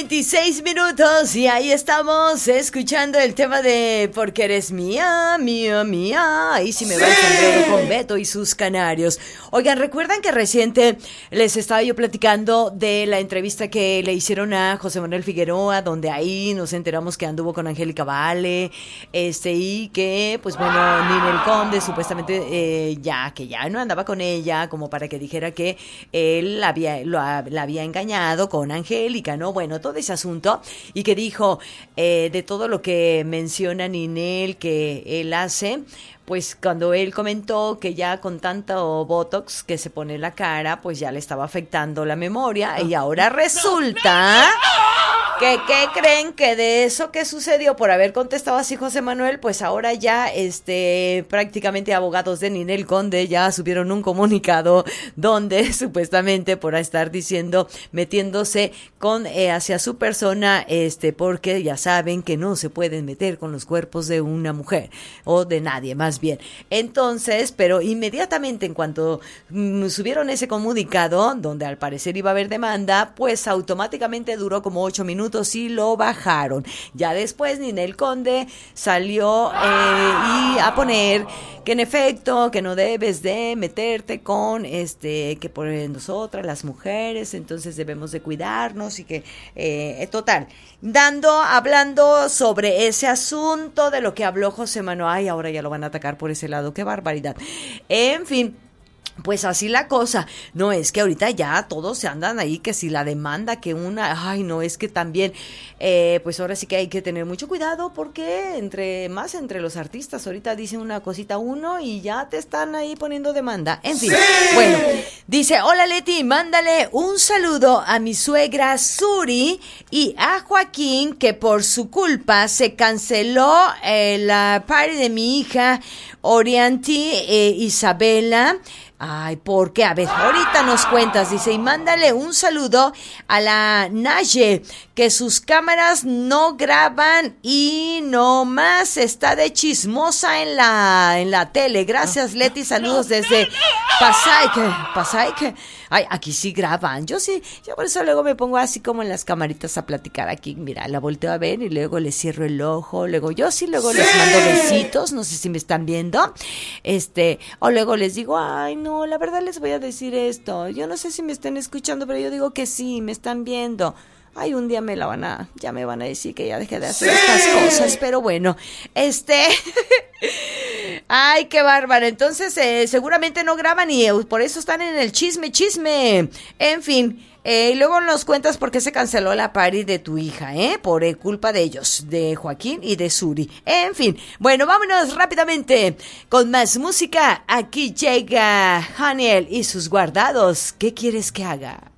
26 minutos y ahí estamos escuchando el tema de Porque eres mía, mía, mía. Ahí sí me va el sombrero con Beto y sus canarios. Oigan, ¿recuerdan que reciente les estaba yo platicando de la entrevista que le hicieron a José Manuel Figueroa, donde ahí nos enteramos que anduvo con Angélica Vale, y que, pues bueno, Ninel Conde supuestamente ya no andaba con ella, como para que dijera que él la había engañado con Angélica, ¿no? Bueno, todo ese asunto, y que dijo de todo lo que menciona Ninel que él hace, pues cuando él comentó que ya con tanto Botox que se pone en la cara, pues ya le estaba afectando la memoria, y ahora resulta que, ¿qué creen? Que de eso que sucedió por haber contestado así José Manuel, pues ahora ya prácticamente abogados de Ninel Conde ya subieron un comunicado donde supuestamente por estar metiéndose con hacia su persona, porque ya saben que no se pueden meter con los cuerpos de una mujer o de nadie, más bien. Entonces, pero inmediatamente en cuanto subieron ese comunicado, donde al parecer iba a haber demanda, pues automáticamente duró como 8 minutos y lo bajaron. Ya después Ninel Conde salió y a poner que en efecto, que no debes de meterte con que por nosotras las mujeres, entonces debemos de cuidarnos, y que total, hablando sobre ese asunto de lo que habló José Manuel. Ay, ahora ya lo van a atacar por ese lado, qué barbaridad. En fin, pues así la cosa. No, es que ahorita ya todos se andan ahí, que si la demanda, que ay, no, es que también, pues ahora sí que hay que tener mucho cuidado, porque entre los artistas ahorita dicen una cosita uno y ya te están ahí poniendo demanda. En fin, ¡sí! Bueno, dice, hola Leti, mándale un saludo a mi suegra Suri y a Joaquín, que por su culpa se canceló la party de mi hija Orianti Isabela. Ay, ¿por qué? A ver, ahorita nos cuentas, dice, y mándale un saludo a la Naye, que sus cámaras no graban y nomás está de chismosa en la tele. Gracias, Leti, saludos desde Pasaique. Ay, aquí sí graban, yo por eso luego me pongo así como en las camaritas a platicar aquí, mira, la volteo a ver y luego le cierro el ojo, luego les mando besitos, no sé si me están viendo, o luego les digo, ay, no, la verdad les voy a decir esto, yo no sé si me están escuchando, pero yo digo que sí, me están viendo. Ay, un día ya me van a decir que ya dejé de hacer estas cosas, pero bueno, ay, qué bárbaro. Entonces, seguramente no graban y por eso están en el chisme. En fin, y luego nos cuentas por qué se canceló la party de tu hija, por culpa de ellos, de Joaquín y de Suri. En fin, bueno, vámonos rápidamente con más música. Aquí llega Haniel y sus guardados. ¿Qué quieres que haga?